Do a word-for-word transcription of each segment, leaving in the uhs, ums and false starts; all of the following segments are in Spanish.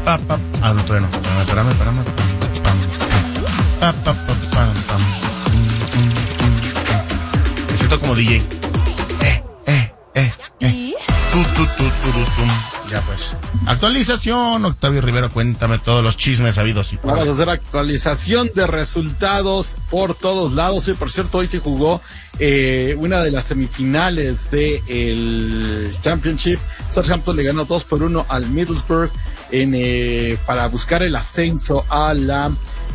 Pa, pa. Ah, no, todavía no. Espérame, espérame, espérame. Pam, pa, pa, pa, pam, pam. Me siento como D J. Eh, eh, eh, eh. Tu, tu, tu, tu, tu, tu. Ya pues. Actualización, Octavio Rivero, cuéntame todos los chismes habidos y por Vamos a hacer actualización de resultados por todos lados. Y por cierto, hoy se jugó eh, una de las semifinales de el Championship. Southampton le ganó dos por uno al Middlesbrough en, eh, para buscar el ascenso a la,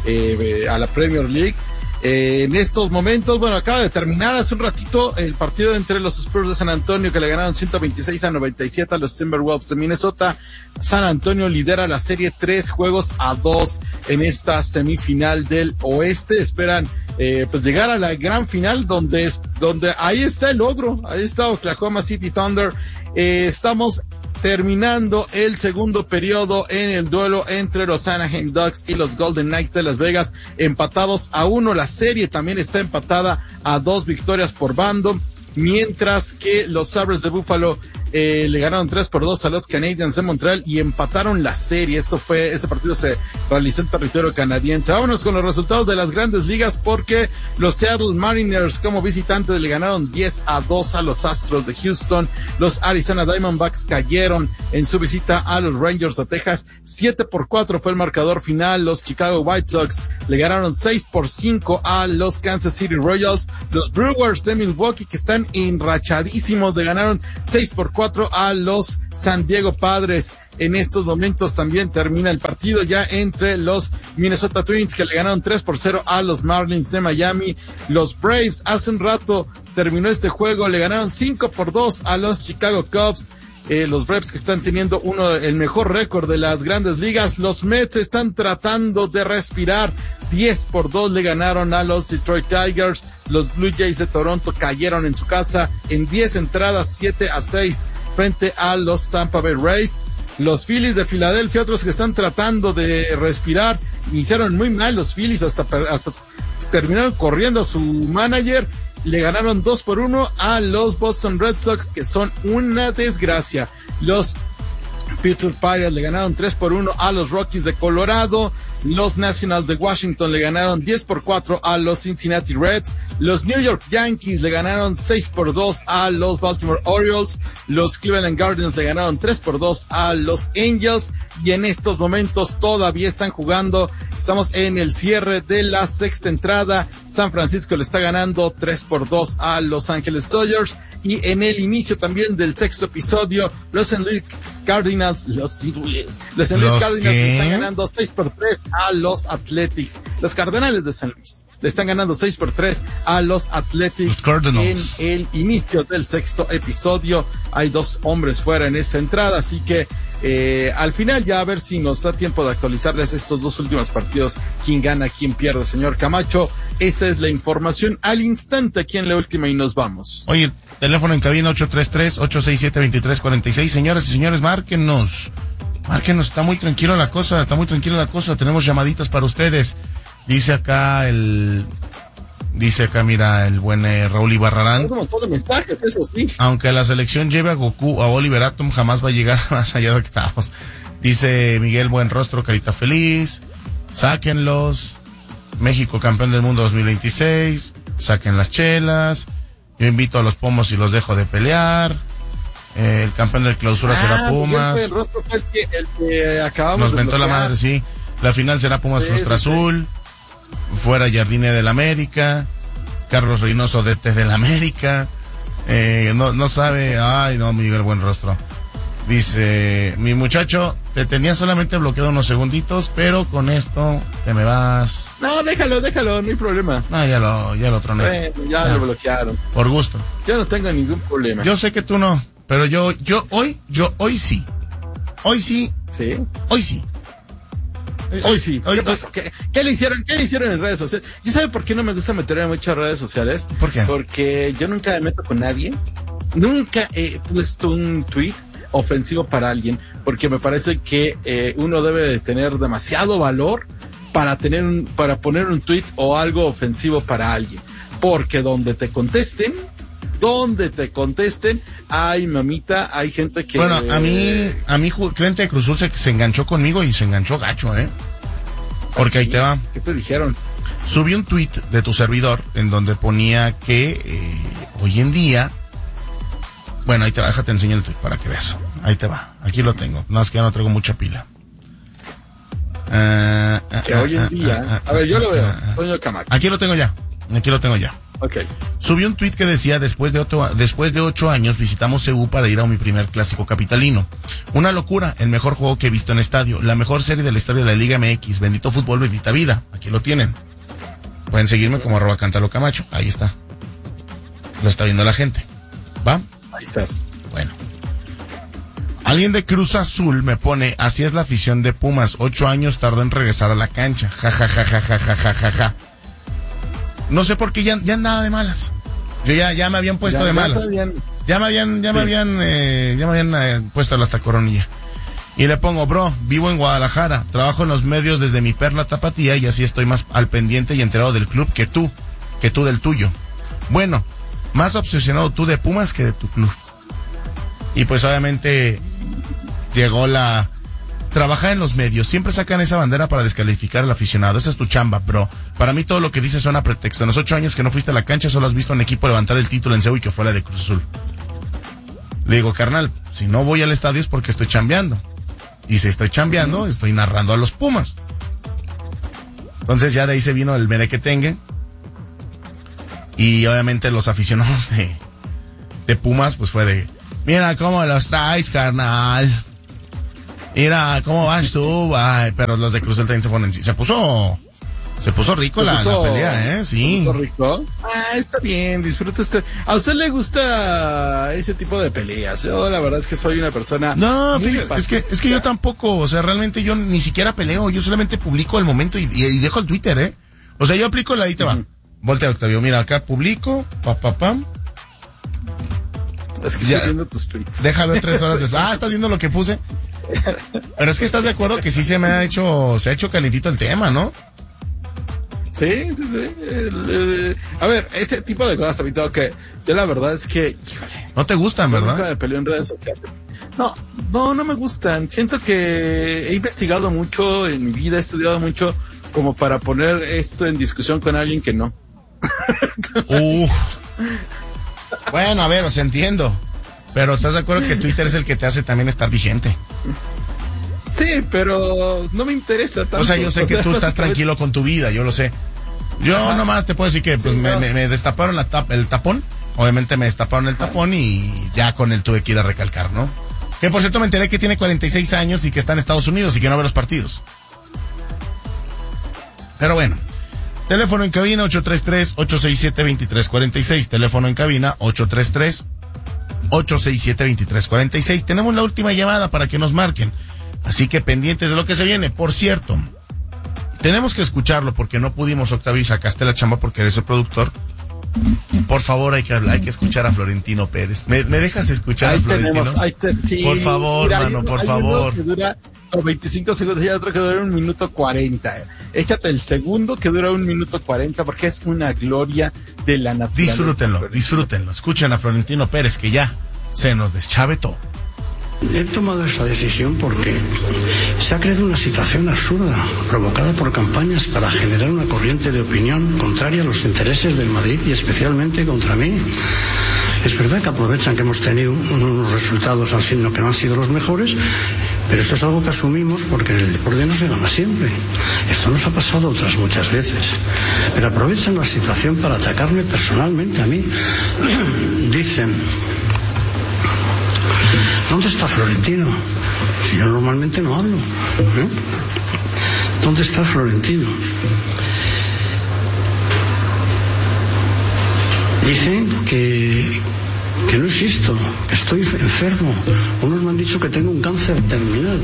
eh, a la Premier League. Eh, en estos momentos, bueno, acaba de terminar hace un ratito el partido entre los Spurs de San Antonio, que le ganaron ciento veintiséis a noventa y siete a los Timberwolves de Minnesota. San Antonio lidera la serie tres juegos a dos en esta semifinal del oeste. Esperan eh, pues llegar a la gran final, donde es, donde ahí está el logro, ahí está Oklahoma City Thunder. Eh, estamos terminando el segundo periodo en el duelo entre los Anaheim Ducks y los Golden Knights de Las Vegas, empatados a uno. La serie también está empatada a dos victorias por bando, mientras que los Sabres de Buffalo eh, le ganaron tres por dos a los Canadiens de Montreal y empataron la serie. Esto fue, este partido se realizó en territorio canadiense. Vámonos con los resultados de las grandes ligas, porque los Seattle Mariners como visitantes le ganaron diez a dos a los Astros de Houston. Los Arizona Diamondbacks cayeron en su visita a los Rangers de Texas. siete por cuatro fue el marcador final. Los Chicago White Sox le ganaron seis por cinco a los Kansas City Royals. Los Brewers de Milwaukee, que están enrachadísimos, le ganaron seis por cuatro a los San Diego Padres. En estos momentos también termina el partido ya entre los Minnesota Twins, que le ganaron tres por cero a los Marlins de Miami. Los Braves, hace un rato terminó este juego, le ganaron cinco por dos a los Chicago Cubs. Eh, los Braves, que están teniendo uno el mejor récord de las grandes ligas. Los Mets están tratando de respirar. diez por dos le ganaron a los Detroit Tigers. Los Blue Jays de Toronto cayeron en su casa en diez entradas, siete a seis frente a los Tampa Bay Rays. Los Phillies de Filadelfia, otros que están tratando de respirar, iniciaron muy mal los Phillies, hasta, hasta terminaron corriendo a su manager. Le ganaron dos por uno a los Boston Red Sox, que son una desgracia. Los Pittsburgh Pirates le ganaron tres por uno a los Rockies de Colorado. Los Nationals de Washington le ganaron diez por cuatro a los Cincinnati Reds. Los New York Yankees le ganaron seis por dos a los Baltimore Orioles. Los Cleveland Guardians le ganaron tres por dos a los Angels. Y en estos momentos todavía están jugando. Estamos en el cierre de la sexta entrada. San Francisco le está ganando tres por dos a Los Angeles Dodgers. Y en el inicio también del sexto episodio, los Saint Louis Cardinals, los, los Saint Louis Cardinals le están ganando seis por tres a los Athletics. Los Cardenales de San Luis le están ganando seis por tres a los Athletics. Los en el inicio del sexto episodio. Hay dos hombres fuera en esa entrada, así que eh, al final ya a ver si nos da tiempo de actualizarles estos dos últimos partidos, quién gana, quién pierde, señor Camacho. Esa es la información al instante aquí en La Última y nos vamos. Oye, teléfono en cabina ocho tres tres, ocho seis siete, dos tres cuatro seis. Señoras y señores, márquenos. Márquenos, está muy tranquila la cosa, está muy tranquila la cosa. Tenemos llamaditas para ustedes. Dice acá el... Dice acá, mira, el buen eh, Raúl Ibarrarán. Mensajes, eso sí. Aunque la selección lleve a Goku o a Oliver Atom, jamás va a llegar más allá de octavos. Dice Miguel Buenrostro, carita feliz. Sáquenlos. México campeón del mundo dos mil veintiséis. Saquen las chelas. Yo invito a los pomos y los dejo de pelear. Eh, el campeón del clausura ah, será Pumas. Miguel Buenrostro fue el que, el que acabamos Nos de mentó la madre, sí. La final será Pumas sí, Frustra sí, Azul. Sí. Fuera Jardine del América, Carlos Reynoso D T del América, eh, no, no sabe, ay no, Miguel Buenrostro. Dice, mi muchacho, te tenía solamente bloqueado unos segunditos, pero con esto te me vas. No, déjalo, déjalo, no hay problema. No, ya lo, ya lo troné. Bueno, ya, ya lo bloquearon. Por gusto. Yo no tengo ningún problema. Yo sé que tú no, pero yo, yo hoy, yo hoy sí. Hoy sí. Sí. Hoy sí. Hoy sí. ¿Qué, hoy, pasó? ¿Qué, ¿Qué le hicieron? ¿Qué le hicieron en redes sociales? ¿Ya sabe por qué no me gusta meterme mucho en redes sociales? ¿Por qué? Porque yo nunca me meto con nadie. Nunca he puesto un tweet ofensivo para alguien, porque me parece que eh, uno debe de tener demasiado valor para tener un, para poner un tweet o algo ofensivo para alguien. Porque donde te contesten donde te contesten, ay mamita, hay gente que... Bueno, a mí, a mí cliente de Cruz Azul se, se enganchó conmigo y se enganchó gacho, ¿eh? Porque ahí te va. ¿Qué te dijeron? Subí un tweet de tu servidor en donde ponía que eh, hoy en día... Bueno, ahí te va, déjate enseñar el tweet para que veas. Ahí te va, aquí lo tengo. No, es que ya no traigo mucha pila. Uh, que uh, hoy en uh, día... Uh, a ver, yo lo veo, Toño Camacho. Aquí lo tengo ya, aquí lo tengo ya. Okay. Subí un tuit que decía, después de, otro, después de ocho años visitamos C U para ir a mi primer clásico capitalino. Una locura, el mejor juego que he visto en estadio, la mejor serie de la historia de la Liga M X, bendito fútbol, bendita vida. Aquí lo tienen. Pueden seguirme como arroba Cántalo Camacho, ahí está. Lo está viendo la gente. ¿Va? Ahí estás. Bueno. Alguien de Cruz Azul me pone, así es la afición de Pumas, ocho años tardó en regresar a la cancha. Ja, ja, ja, ja, ja, ja, ja, ja, ja. No sé por qué ya, ya andaba de malas. Yo ya, ya me habían puesto ya, de ya malas. Ya me habían, ya sí. me habían, eh, ya me habían eh, puesto hasta coronilla. Y le pongo, bro, vivo en Guadalajara, trabajo en los medios desde mi perla tapatía y así estoy más al pendiente y enterado del club que tú, que tú del tuyo. Bueno, más obsesionado tú de Pumas que de tu club. Y pues obviamente llegó la... Trabajar en los medios, siempre sacan esa bandera para descalificar al aficionado, esa es tu chamba, bro. Para mí todo lo que dices suena pretexto. En los ocho años que no fuiste a la cancha solo has visto a un equipo levantar el título en C E U y que fue la de Cruz Azul. Le digo, carnal, si no voy al estadio es porque estoy chambeando. Y si estoy chambeando, estoy narrando a los Pumas. Entonces ya de ahí se vino el merequetengue. Y obviamente los aficionados de, de Pumas, pues fue de, mira cómo los traes, carnal. Mira, ¿cómo vas tú? Ay, pero los de Cruz Azul también se ponen... Se puso... Se puso rico la, puso, la pelea, ¿eh? Sí. ¿Se puso rico? Ah, está bien, disfruta usted. ¿A usted le gusta ese tipo de peleas? Yo la verdad es que soy una persona... No, fíjate, es que, es que yo tampoco, o sea, realmente yo ni siquiera peleo, yo solamente publico el momento y, y, y dejo el Twitter, ¿eh? O sea, yo aplico la... Ahí te va. Uh-huh. Voltea, Octavio, mira, acá publico, pa, pa, pam. Es que ya, estoy viendo tus tweets. Deja ver tres horas después. Ah, ¿estás viendo lo que puse? Pero es que estás de acuerdo que sí se me ha hecho, se ha hecho calentito el tema, ¿no? Sí, sí, sí. El, el, a ver, ese tipo de cosas, habitado que yo la verdad es que, híjole. No te gustan, ¿verdad? Nunca me peleo en redes sociales. No, no, no me gustan. Siento que he investigado mucho en mi vida, he estudiado mucho como para poner esto en discusión con alguien que no. Uf. Bueno, a ver, os entiendo. Pero ¿estás de acuerdo que Twitter es el que te hace también estar vigente? Sí, pero no me interesa tanto. O sea, yo sé que tú estás tranquilo con tu vida, yo lo sé. Yo Ajá. nomás te puedo decir que pues sí, me, no. me, me destaparon la tap, el tapón. Obviamente me destaparon el tapón y ya con él tuve que ir a recalcar, ¿no? Que por cierto me enteré que tiene cuarenta y seis años y que está en Estados Unidos y que no ve los partidos. Pero bueno. Teléfono en cabina ocho tres tres, ocho seis siete, dos tres cuatro seis. Teléfono en cabina ocho tres tres, ocho seis siete, dos tres cuatro seis. Tenemos la última llamada para que nos marquen. Así que pendientes de lo que se viene. Por cierto, tenemos que escucharlo porque no pudimos, Octavio, sacaste la chamba porque eres el productor. Por favor, hay que hay que escuchar a Florentino Pérez. ¿Me, me dejas escuchar ahí a Florentino? Tenemos, ahí te, sí, por favor, mira, mano, uno, por favor. Uno que dura veinticinco segundos y hay otro que dura un minuto cuarenta. Échate el segundo que dura un minuto cuarenta porque es una gloria de la naturaleza. Disfrútenlo, disfrútenlo. Escuchen a Florentino Pérez que ya se nos deschavetó. He tomado esa decisión porque se ha creado una situación absurda, provocada por campañas para generar una corriente de opinión contraria a los intereses del Madrid y especialmente contra mí. Es verdad que aprovechan que hemos tenido unos resultados al signo que no han sido los mejores, pero esto es algo que asumimos porque en el deporte no se gana siempre. Esto nos ha pasado otras muchas veces. Pero aprovechan la situación para atacarme personalmente a mí. Dicen... ¿Dónde está Florentino? Si yo normalmente no hablo. ¿eh? ¿Dónde está Florentino? Dicen que, que no existo, que estoy enfermo. Unos me han dicho que tengo un cáncer terminal.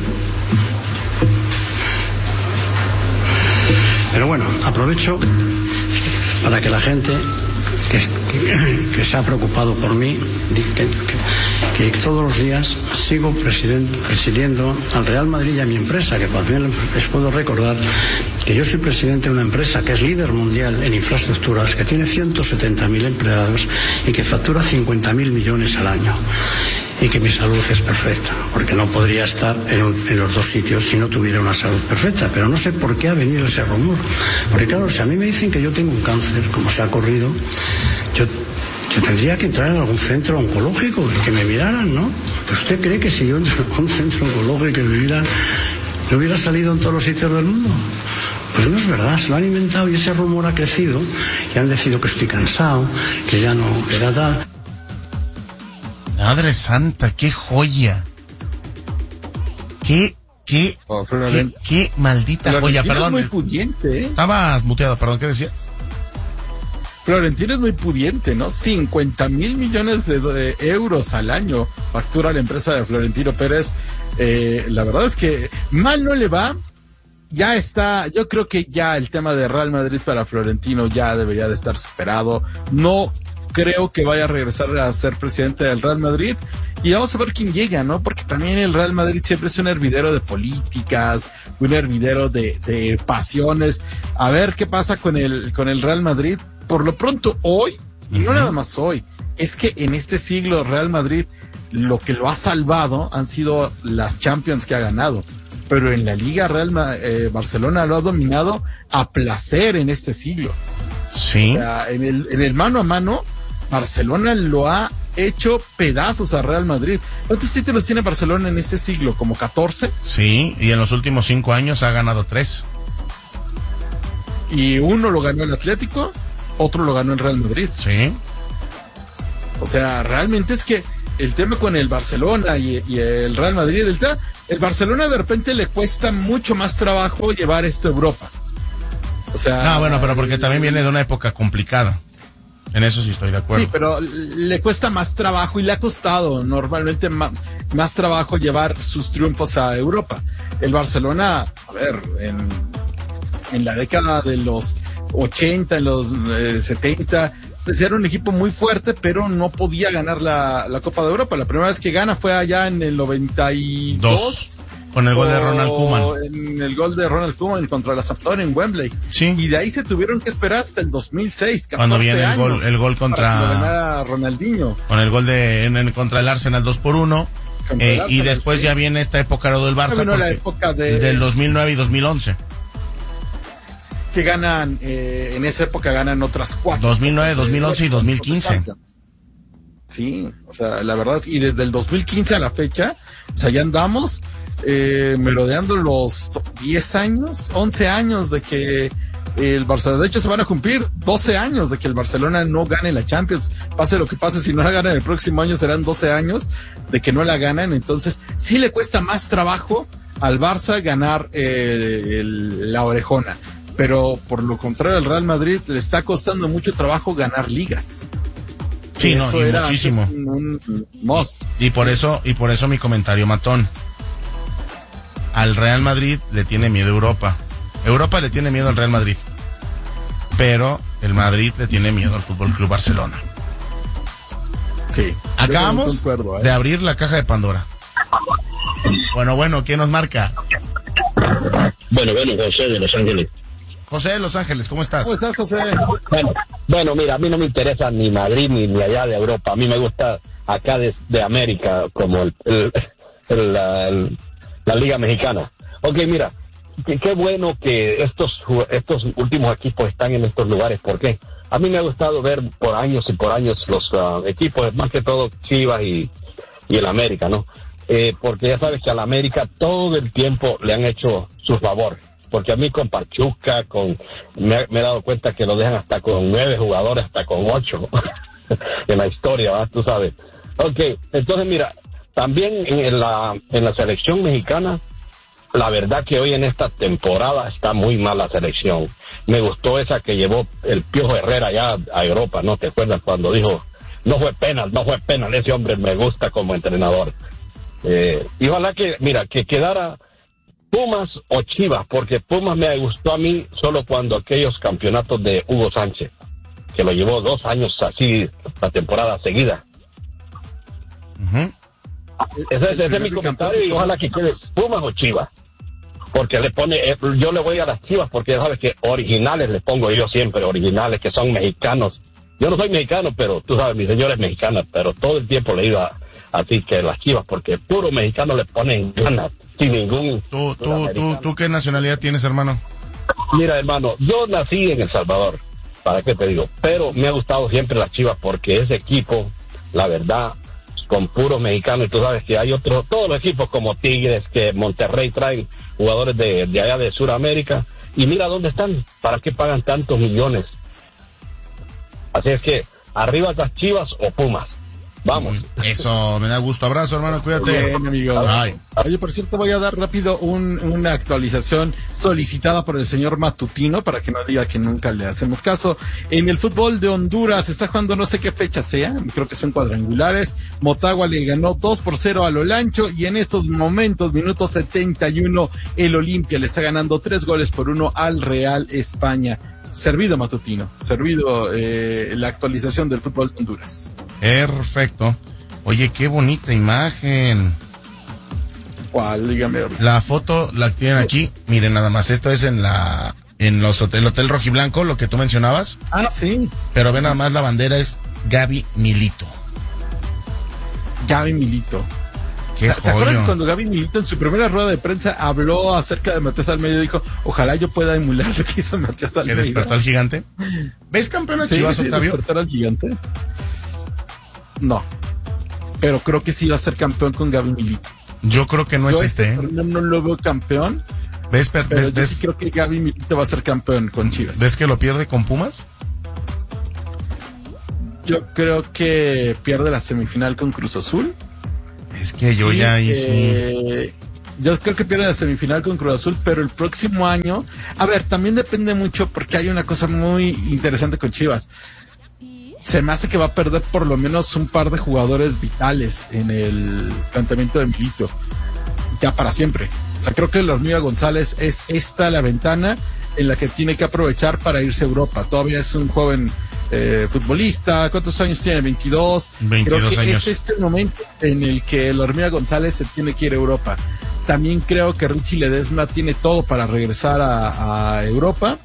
Pero bueno, aprovecho para que la gente que, que, que se ha preocupado por mí, que, que, que todos los días sigo presidiendo al Real Madrid y a mi empresa, que también les puedo recordar que yo soy presidente de una empresa que es líder mundial en infraestructuras, que tiene ciento setenta mil empleados y que factura cincuenta mil millones al año. Y que mi salud es perfecta, porque no podría estar en, un, en los dos sitios si no tuviera una salud perfecta. Pero no sé por qué ha venido ese rumor. Porque claro, si a mí me dicen que yo tengo un cáncer, como se ha corrido, yo, yo tendría que entrar en algún centro oncológico y que me miraran, ¿no? ¿Pero usted cree que si yo entro en un centro oncológico y me miran, no hubiera salido en todos los sitios del mundo? Pues no es verdad, se lo han inventado y ese rumor ha crecido y han decidido que estoy cansado, que ya no era tal. Madre santa, qué joya. Qué, qué, oh, qué, qué maldita Florentino joya, perdón. Es muy pudiente, ¿eh? Estabas muteado, perdón, ¿qué decías? Florentino es muy pudiente, ¿no? cincuenta mil millones de, de euros al año factura la empresa de Florentino Pérez. Eh, la verdad es que mal no le va. Ya está, yo creo que ya el tema de Real Madrid para Florentino ya debería de estar superado. No creo que vaya a regresar a ser presidente del Real Madrid y vamos a ver quién llega, ¿no? Porque también el Real Madrid siempre es un hervidero de políticas, un hervidero de, de pasiones. A ver qué pasa con el, con el Real Madrid. Por lo pronto, hoy, y no nada más hoy, es que en este siglo Real Madrid lo que lo ha salvado han sido las Champions que ha ganado. Pero en la Liga Real eh, Barcelona lo ha dominado a placer en este siglo. Sí. O sea, en el, en el mano a mano, Barcelona lo ha hecho pedazos a Real Madrid. ¿Cuántos títulos tiene Barcelona en este siglo? ¿Como catorce? Sí, y en los últimos cinco años ha ganado tres. Y uno lo ganó el Atlético, otro lo ganó el Real Madrid. Sí. O sea, realmente es que el tema con el Barcelona y, y el Real Madrid, el, el Barcelona de repente le cuesta mucho más trabajo llevar esto a Europa. O sea, ah, bueno, pero porque también viene de una época complicada. En eso sí estoy de acuerdo. Sí, pero le cuesta más trabajo y le ha costado normalmente más, más trabajo llevar sus triunfos a Europa. El Barcelona, a ver, en, en la década de los ochenta, en los eh, setenta, pues era un equipo muy fuerte, pero no podía ganar la, la Copa de Europa. La primera vez que gana fue allá en el noventa y dos. Con el gol de Ronald Koeman. En el gol de Ronald Koeman contra la Sampdoria en Wembley. Sí. Y de ahí se tuvieron que esperar hasta el dos mil seis. Cuando viene el gol, el gol contra a Ronaldinho. Con el gol de en, en, contra el Arsenal dos por uno. Eh, y después sí. Ya viene esta época del Barça. No, la época de, del dos mil nueve y dos mil once. Que ganan, eh, en esa época ganan otras cuatro. dos mil nueve, dos mil once y dos mil quince. Sí, o sea, la verdad, y desde el dos mil quince a la fecha, o sea, ya andamos eh, merodeando los diez años, once años de que el Barcelona, de hecho se van a cumplir doce años de que el Barcelona no gane la Champions. Pase lo que pase, si no la ganan el próximo año serán doce años de que no la ganan. Entonces sí le cuesta más trabajo al Barça ganar eh, el, la orejona, pero por lo contrario al Real Madrid le está costando mucho trabajo ganar ligas. Sí, no, y muchísimo. Un, un must. Y, y por eso, y por eso mi comentario matón. Al Real Madrid le tiene miedo Europa. Europa le tiene miedo al Real Madrid. Pero el Madrid le tiene miedo al Fútbol Club Barcelona. Sí. Acabamos no acuerdo, ¿eh? de abrir la caja de Pandora. Bueno, bueno, ¿quién nos marca? Bueno, bueno, José de Los Ángeles. José de Los Ángeles, ¿cómo estás? ¿Cómo estás, José? Bueno, bueno, mira, a mí no me interesa ni Madrid ni, ni allá de Europa. A mí me gusta acá de, de América, como el, el, el, la, el, la Liga Mexicana. Ok, mira, qué, qué bueno que estos estos últimos equipos están en estos lugares. ¿Por qué? A mí me ha gustado ver por años y por años los uh, equipos, más que todo Chivas y, y el América, ¿no? Eh, porque ya sabes que a la América todo el tiempo le han hecho su favor. Porque a mí con Pachuca, con me, me he dado cuenta que lo dejan hasta con nueve jugadores, hasta con ocho en la historia, ¿verdad? Tú sabes. Ok, entonces mira, también en la en la selección mexicana, la verdad que hoy en esta temporada está muy mal la selección. Me gustó esa que llevó el Piojo Herrera allá a Europa, ¿no? ¿Te acuerdas cuando dijo, no fue penal, no fue penal, ese hombre me gusta como entrenador? Eh, y ojalá que, mira, que quedara Pumas o Chivas, porque Pumas me gustó a mí solo cuando aquellos campeonatos de Hugo Sánchez, que lo llevó dos años así, la temporada seguida. Uh-huh. Ese, ese es mi comentario y ojalá que quede Pumas o Chivas. Porque le pone, eh, yo le voy a las Chivas porque ya sabes que originales les pongo yo siempre, originales que son mexicanos. Yo no soy mexicano, pero tú sabes, mi señora es mexicana, pero todo el tiempo le iba así que las Chivas porque puro mexicano le ponen ganas, sin ningún... ¿Tú, tú, tú, tú qué nacionalidad tienes, hermano? Mira, hermano, yo nací en El Salvador, ¿para qué te digo? Pero me ha gustado siempre las Chivas porque ese equipo, la verdad... con puros mexicanos, y tú sabes que hay otros, todos los equipos como Tigres, que Monterrey traen jugadores de, de allá de Sudamérica, y mira dónde están, ¿para qué pagan tantos millones? Así es que, arriba las Chivas o Pumas, vamos. Eso, me da gusto, abrazo hermano, cuídate. Bien, amigo. Ay. Oye, por cierto, voy a dar rápido un, una actualización solicitada por el señor Matutino, para que no diga que nunca le hacemos caso. En el fútbol de Honduras se está jugando no sé qué fecha sea, creo que son cuadrangulares. Motagua le ganó dos por cero a Olancho, y en estos momentos, minuto setenta y uno, el Olimpia le está ganando tres goles por uno al Real España. Servido, Matutino, servido eh, la actualización del fútbol de Honduras. Perfecto. Oye, qué bonita imagen. ¿Cuál? Dígame. La foto la tienen aquí. Miren, nada más. Esto es en la, en los hotel, el Hotel Rojiblanco, lo que tú mencionabas. Ah, sí. Pero ve nada más, la bandera es Gaby Milito. Gaby Milito. Qué ¿Te acuerdas joyo. cuando Gaby Milito en su primera rueda de prensa habló acerca de Matías Almeida y dijo, ojalá yo pueda emular lo que hizo Matías Que Almeida? despertó al gigante. ¿Ves campeón a Sí, Chivas, sí, Octavio? despertar al gigante. No. Pero creo que sí va a ser campeón con Gaby Milito. Yo creo que no Yo es este este, ¿eh? torneo no lo veo campeón, ¿Ves, per- pero ves, yo ves, sí creo que Gaby Milito va a ser campeón con Chivas. ves que lo pierde con Pumas? Yo creo que pierde la semifinal con Cruz Azul. Es que yo Y, ya ahí sí. eh, Yo creo que pierde la semifinal con Cruz Azul, pero el próximo año, a ver, también depende mucho porque hay una cosa muy interesante con Chivas. Se me hace que va a perder por lo menos un par de jugadores vitales en el planteamiento de Milito, ya para siempre. O sea, creo que el Hormiga González es esta la ventana en la que tiene que aprovechar para irse a Europa. Todavía es un joven eh, futbolista. ¿Cuántos años tiene? veintidós. veintidós Creo que años. es este el momento en el que el Hormiga González se tiene que ir a Europa. También creo que Richie Ledesma tiene todo para regresar a, a Europa.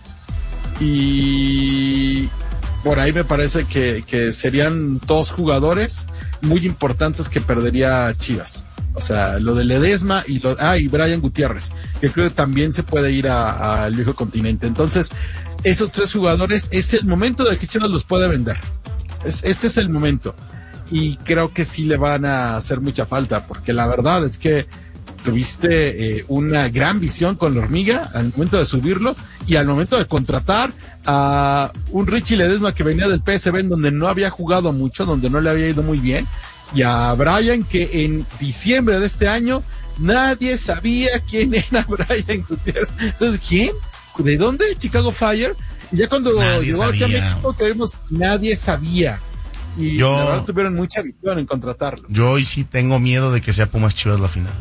Y por ahí me parece que, que serían dos jugadores muy importantes que perdería Chivas. O sea, lo de Ledesma y lo, ah, y Brian Gutiérrez, que creo que también se puede ir al viejo continente. Entonces, esos tres jugadores es el momento de que Chivas los puede vender. Es, este es el momento. Y creo que sí le van a hacer mucha falta, porque la verdad es que tuviste eh, una gran visión con la Hormiga al momento de subirlo y al momento de contratar a un Richie Ledesma que venía del P S V, en donde no había jugado mucho, donde no le había ido muy bien, y a Brian, que en diciembre de este año nadie sabía quién era Brian Gutiérrez. Entonces, ¿quién? ¿De dónde? Chicago Fire. Y ya cuando Nadie llegó aquí a sabía. México, que vimos, nadie sabía. Y Yo- la verdad tuvieron mucha visión en contratarlo. Yo hoy sí tengo miedo de que sea Pumas Chivas la final.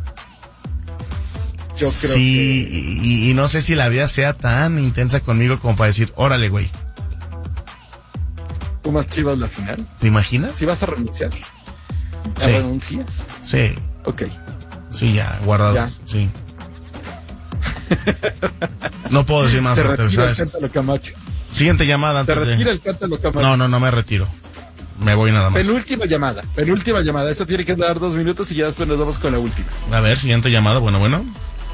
Yo creo sí, que... y, y no sé si la vida sea tan intensa conmigo como para decir, órale, güey. Pumas Chivas la final. ¿Te imaginas? ¿Sí vas a renunciar? ¿Ya Sí. renuncias? Sí, Ok. sí, ya, guardado. Ya. Sí. No puedo decir más. Se Octavio, retira el ¿sabes? Cántalo Camacho. Siguiente llamada Se antes retira de... el Cántalo Camacho. No, no, no me retiro. Me voy nada más. Penúltima llamada. Penúltima llamada. Esta tiene que dar dos minutos y ya después nos vamos con la última. A ver, siguiente llamada. Bueno, bueno.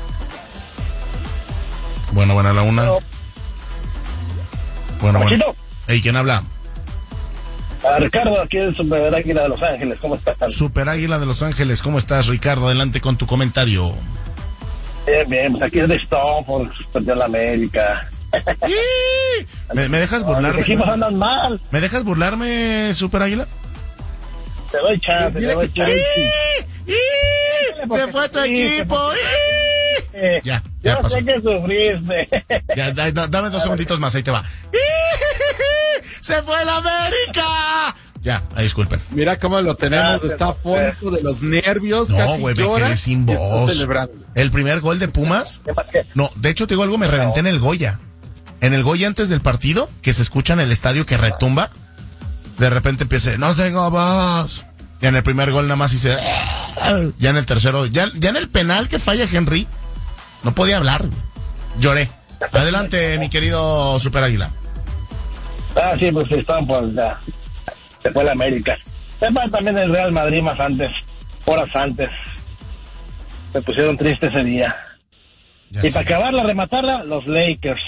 Bueno, bueno, la una. Bueno, bueno. Machito. Ey, ¿quién habla? Ah, Ricardo, aquí en Super Águila de Los Ángeles, ¿cómo estás? Super Águila de Los Ángeles. ¿Cómo estás, Ricardo? Adelante con tu comentario. Bien, bien, pues aquí es de Stockford, perdió la América. ¡Ih! ¿Me, me dejas Los burlarme? equipos andan mal, ¿Me dejas burlarme, Super Águila? te doy chance, te Dile doy que- chance. ¡Ih! ¡Ih! ¡Se fue tu equipo! ¡Ih! Eh, Ya, ya yo pasó. sé que sufriste. Ya, da- da- dame dos segunditos más, ahí te va. ¡Ih! ¡Se fue la América! Ya, ahí disculpen. Mira cómo lo tenemos. Ah, Está afónico de los nervios. No, casi güey, me llora quedé sin y está voz. celebrando. El primer gol de Pumas. ¿Qué pasa? ¿Qué? No, de hecho te digo algo, me reventé en el Goya. En el gol antes del partido, que se escucha en el estadio que retumba, de repente empieza, no tengo voz. Y en el primer gol nada más dice, ya en el tercero, ya, ya en el penal que falla Henry, no podía hablar, güey. Lloré. Adelante, mi querido Super Águila. Ah, sí, pues están pues ya. Se fue la América. Se fue también el Real Madrid más antes, horas antes. Se pusieron tristes ese día. Ya y sé. Para acabarla, rematarla, los Lakers.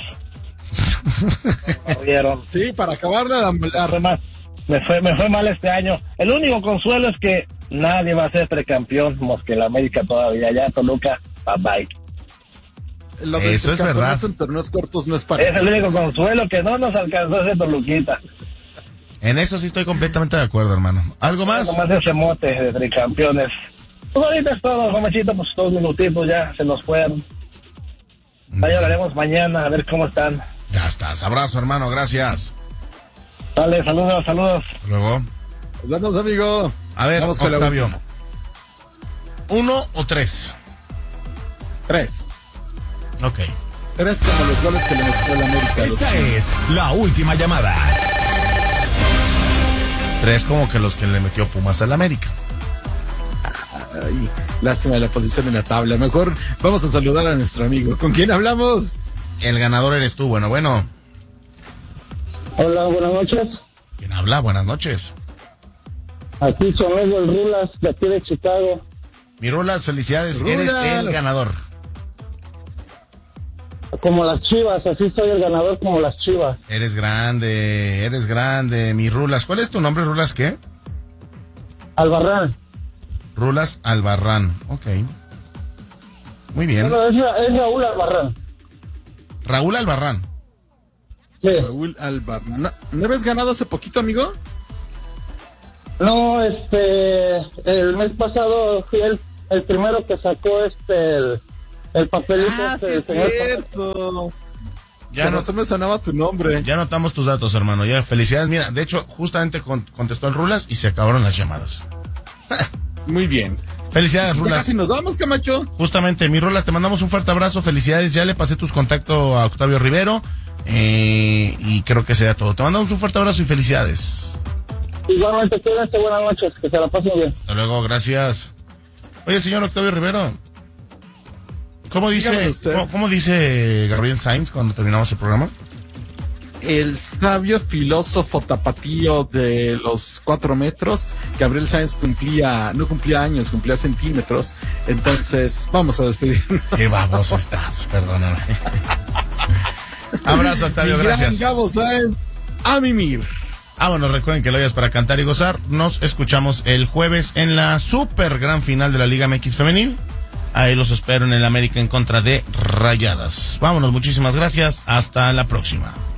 ¿Vieron? Sí, para acabarla, la, la... Me fue, me fue mal este año. El único consuelo es que nadie va a ser precampeón, más que la América todavía. Ya Toluca, bye bye. Lo Eso es verdad. En torneos cortos no es para. Es el único consuelo que no nos alcanzó ese Toluquita. En eso sí estoy completamente de acuerdo, hermano. ¿Algo más? Nomás ese mote de tricampeones. Pues ahorita es todo, Jomechito, pues dos minutitos ya se nos fueron. Ahí hablaremos mañana, a ver cómo están. Ya estás. Abrazo, hermano, gracias. Dale, saludos, saludos. Hasta luego. Nos vemos, amigo. A ver, vamos Octavio. ¿Uno o tres? Tres. Ok. Tres como los goles que le metió el América. Esta es la última llamada. Tres como que los que le metió Pumas al América. Ay, lástima de la posición en la tabla. Mejor vamos a saludar a nuestro amigo. ¿Con quién hablamos? El ganador eres tú. Bueno, bueno. Hola, buenas noches. ¿Quién habla? Buenas noches. Aquí su amigo el Rulas, de aquí de Chicago. Mi Rulas, felicidades. Rulas. Eres el ganador. Como las Chivas, así soy el ganador como las Chivas. Eres grande, eres grande, mi Rulas. ¿Cuál es tu nombre, Rulas, qué? Albarrán. Rulas Albarrán, ok. Muy bien. Bueno, es, es Raúl Albarrán. Raúl Albarrán. Sí. Raúl Albarrán. ¿No, ¿no habías ganado hace poquito, amigo? No, este, el mes pasado fui el, el primero que sacó este, el, el papelito. Ah, este, sí, el es señor cierto. Ya no no se me sonaba tu nombre. Ya anotamos tus datos, hermano. Ya, felicidades. Mira, de hecho, justamente con, contestó el Rulas y se acabaron las llamadas. Muy bien. Felicidades, Ya Rulas. casi nos vamos, Camacho. Justamente, mi Rulas, te mandamos un fuerte abrazo. Felicidades. Ya le pasé tus contactos a Octavio Rivero. Eh, y creo que sería todo. Te mandamos un fuerte abrazo y felicidades. Igualmente, quédense, buenas noches, que se la pasen bien. Hasta luego, gracias. Oye, señor Octavio Rivero, ¿cómo dice, ¿cómo, cómo dice Gabriel Sainz cuando terminamos el programa? El sabio filósofo tapatío de los cuatro metros, Gabriel Sainz cumplía, no cumplía años, cumplía centímetros. Entonces, vamos a despedirnos. Qué baboso estás, perdóname. Abrazo, Octavio, gracias. Gabo Sainz, a mimir. Ah, bueno, recuerden que lo hayas para cantar y gozar. Nos escuchamos el jueves en la super gran final de la Liga M X Femenil. Ahí los espero en el América en contra de Rayadas. Vámonos, muchísimas gracias. Hasta la próxima.